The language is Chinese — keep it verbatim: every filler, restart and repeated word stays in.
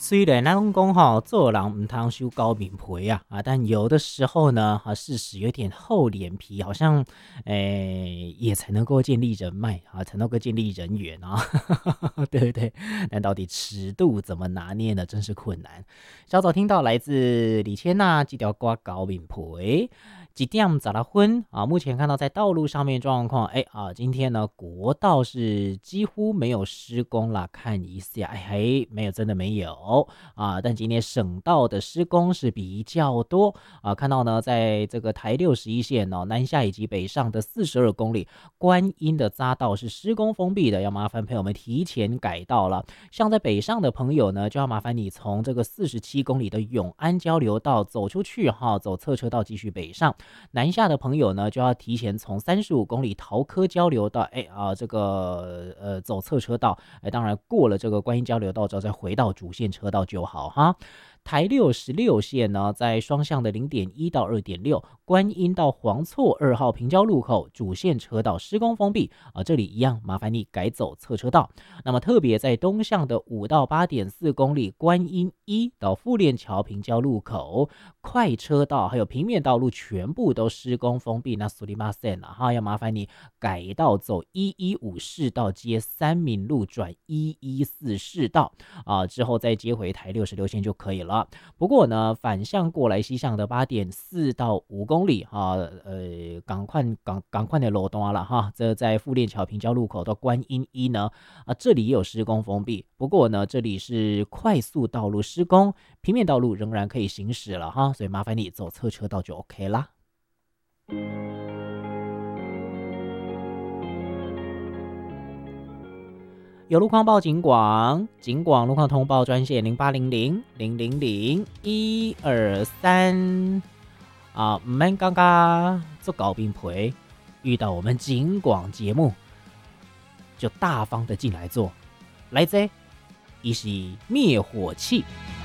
虽然咱讲吼，做人唔通修高面皮啊，啊，但有的时候呢，啊，事实有点厚脸皮，好像，诶、也才能够建立人脉啊，才能够建立人缘啊，对不对？但到底尺度怎么拿捏呢？真是困难。小早听到来自李千娜这条歌高面皮。几点早了昏啊？目前看到在道路上面状况，哎啊，今天呢国道是几乎没有施工啦，看一下，哎嘿，没有，真的没有啊。但今天省道的施工是比较多啊，看到呢，在这个台六十一线哦，南下以及北上的四十二公里，观音的匝道是施工封闭的，要麻烦朋友们提前改道了。像在北上的朋友呢，就要麻烦你从这个四十七公里的永安交流道走出去哈，走侧车道继续北上。南下的朋友呢，就要提前从三十五公里桃科交流道，哎啊，这个呃走侧车道，哎，当然过了这个观音交流道之后，再回到主线车道就好哈。台六十六线呢，在双向的零点一到二点六，观音到黄厝二号平交路口主线车道施工封闭啊，这里一样麻烦你改走侧车道。那么特别在东向的五到八点四公里，观音一到富链桥平交路口快车道还有平面道路全部都施工封闭，那苏里马塞了哈，要麻烦你改道走一一五市道接三民路转一一四市道啊，之后再接回台六十六线就可以了。不过呢，反向过来西向的八点四到五公里哈，呃，赶快赶赶快的路段了哈，这在富链桥平交路口到观音一呢啊，这里也有施工封闭，不过呢，这里是快速道路施工，平面道路仍然可以行驶了哈，所以麻烦你走侧车道就 OK 啦。有路况报警广，警广路况通报专线零八零零零零零一二三啊，唔免刚刚做高冰培，遇到我们警广节目就大方的进来做，来这，一是灭火器。